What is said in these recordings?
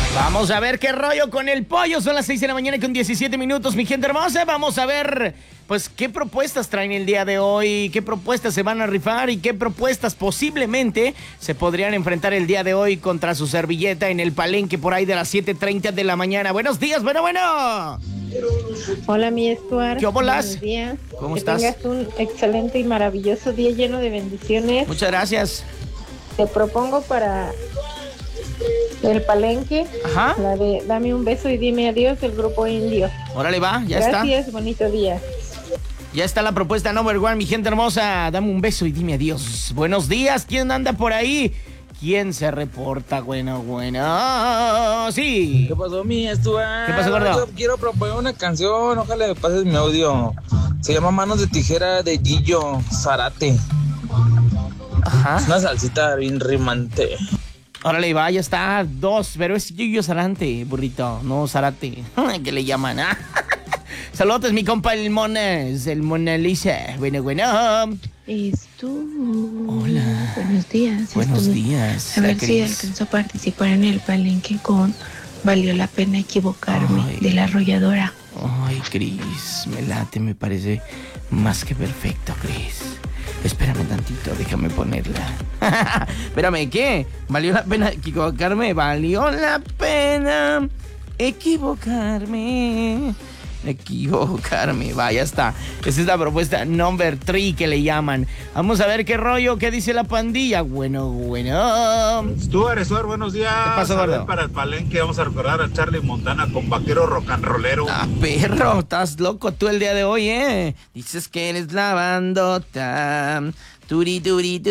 Vamos a ver qué rollo con el pollo. Son las 6 de la mañana con 17 minutos, mi gente hermosa. Vamos a ver, pues, qué propuestas traen el día de hoy, qué propuestas se van a rifar y qué propuestas posiblemente se podrían enfrentar el día de hoy contra su servilleta en el palenque por ahí de las 7:30 de la mañana. Buenos días, bueno. Hola, mi Stuart. ¿Qué bolas? Buenos días. ¿Cómo que estás? tengas un excelente y maravilloso día lleno de bendiciones. Muchas gracias. Te propongo para el palenque, Ajá. la de Dame un beso y dime adiós del grupo Indio. Órale, va, ya está. Gracias, bonito día. Ya está la propuesta number one, mi gente hermosa. Dame un beso y dime adiós. Buenos días, ¿quién anda por ahí? ¿Quién se reporta? Bueno. Sí. ¿Qué pasó, mi Stuart? ¿Qué pasó, gordo? Yo quiero proponer una canción, ojalá me pases mi audio. Se llama Manos de Tijera de Gillo Zárate. Ajá. Es una salsita bien rimante. Órale, va, ya está. 2, pero es Gillo Zarate, burrito. No, Zarate. ¿Qué le llaman? Saludos, mi compa el Mona Lisa. Bueno. Es tú. Hola. Buenos días. Buenos días. A ver la si Cris. alcanzó a participar en el palenque con Valió la pena equivocarme, Ay. de La Arrolladora. Ay, Cris, me late, me parece más que perfecto, Cris. Espérame tantito, déjame ponerla. Espérame, ¿qué? ¿Valió la pena equivocarme? ¿Valió la pena equivocarme? Va, ya está. Esa es la propuesta number 3 que le llaman. Vamos a ver qué rollo, qué dice la pandilla. Bueno. Stuart, buenos días. ¿Qué pasó, A ver, gordo? para el palenque vamos a recordar a Charlie Montana con Vaquero Rock and Rollero. Ah, perro, estás loco tú el día de hoy, ¿eh? Dices que eres la bandota. Turi.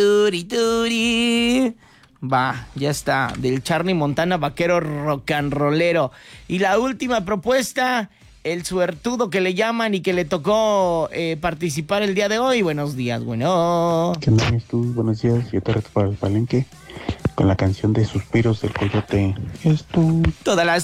Va, ya está. Del Charlie Montana, Vaquero Rock and Rollero. Y la última propuesta, el suertudo que le llaman y que le tocó participar el día de hoy. Buenos días, bueno. ¿Qué manes tú? Buenos días, yo te reto para el palenque con la canción de Suspiros del Coyote. Es tú. Todas las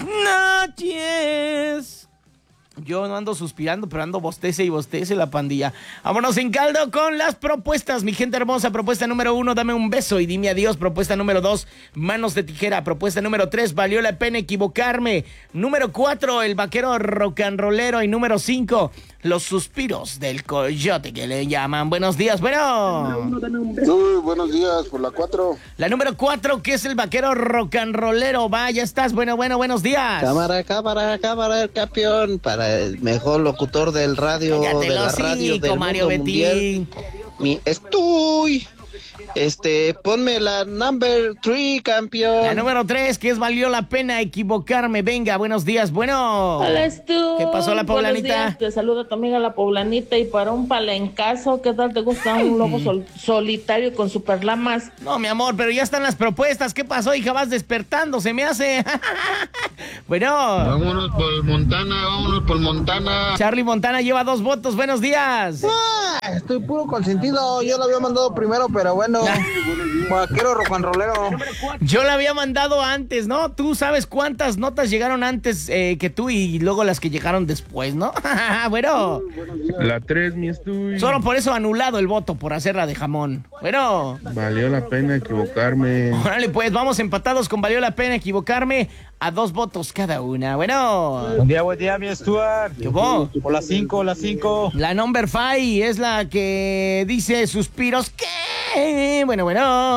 noches. Yo no ando suspirando, pero ando bostece la pandilla. Vámonos en caldo con las propuestas, mi gente hermosa. Propuesta número 1, dame un beso y dime adiós. Propuesta número 2, manos de tijera. Propuesta número 3, valió la pena equivocarme. Número 4, el vaquero rock and rollero. Y número 5, los suspiros del coyote que le llaman. Buenos días, bueno. Uy, buenos días, por la 4. La número 4, que es el vaquero rock and rollero. Va, ya estás. Bueno, buenos días. Cámara, el campeón, para el mejor locutor del radio, Cállate de la el radio hocico, del Mario mundo Betín. mundial. Estoy. Ponme la number 3, campeón. La número 3, que es valió la pena equivocarme. Venga, buenos días, bueno. Hola, Stu. ¿Qué pasó, la Buenos poblanita? días, te saluda tu amiga la poblanita. Y para un palencazo, ¿qué tal te gusta un lobo solitario con superlamas? No, mi amor, pero ya están las propuestas. ¿Qué pasó, hija? Vas despertando, se me hace. Bueno. Vámonos por Montana. Charlie Montana lleva 2 votos. Buenos días. Estoy puro consentido, yo lo había mandado primero, pero bueno. Vaquero rock and rollero. Yo la había mandado antes, ¿no? Tú sabes cuántas notas llegaron antes que tú y luego las que llegaron después, ¿no? Bueno. La 3, mi estoy. Solo por eso anulado el voto, por hacerla de jamón. Bueno. Valió la pena equivocarme. Órale, pues, vamos empatados con valió la pena equivocarme a 2 votos cada una. Bueno. Buen día, mi Stuart. ¿Qué hubo? Por la 5. La number 5 es la que dice suspiros. ¿Qué? Bueno.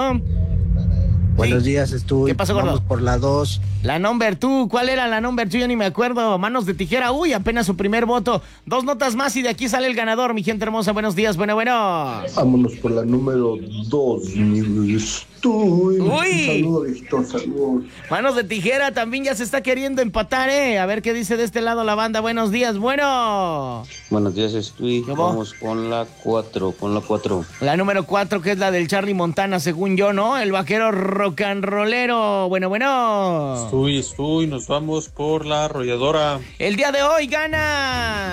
Buenos Sí. días, estoy. ¿Qué pasó, gordo? Vamos por la 2. La number 2, ¿cuál era la number 2? Yo ni me acuerdo. Manos de tijera, uy, apenas su primer voto. 2 notas más y de aquí sale el ganador, mi gente hermosa. Buenos días, bueno. Vámonos por la número 2, mi estoy. Uy. Saludos. Manos de tijera también ya se está queriendo empatar, ¿eh? A ver qué dice de este lado la banda. Buenos días, bueno. Buenos días, estoy. ¿Qué hubo? Vamos con la 4, La número 4, que es la del Charlie Montana, según yo, ¿no? El vaquero rock and rollero. Bueno. Estoy, nos vamos por la arrolladora. El día de hoy gana.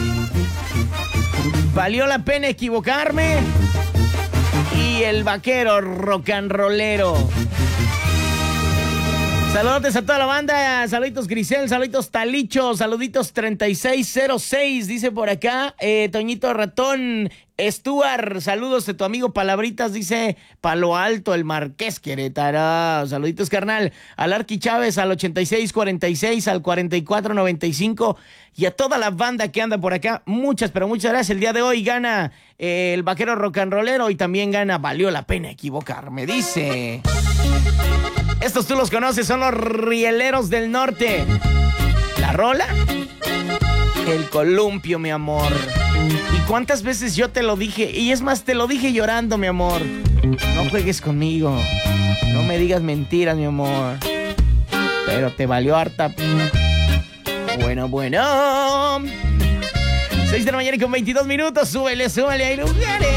Valió la pena equivocarme. Y el vaquero rock and rollero. Saludos a toda la banda, saluditos Grisel, saluditos Talicho, saluditos 3606, dice por acá, Toñito Ratón, Stuart, saludos de tu amigo Palabritas, dice Palo Alto, el Marqués Querétaro, saluditos carnal, al Arqui Chávez, al 8646, al 4495 y a toda la banda que anda por acá, muchas, pero muchas gracias. El día de hoy gana el Vaquero Rock and Rollero y también gana Valió la Pena Equivocarme, dice... Estos tú los conoces, son los Rieleros del Norte. La rola, el columpio, mi amor. ¿Y cuántas veces yo te lo dije? Y es más, te lo dije llorando, mi amor. No juegues conmigo. No me digas mentiras, mi amor. Pero te valió harta. Bueno. 6 de la mañana y con 22 minutos. Súbele, ahí lugares.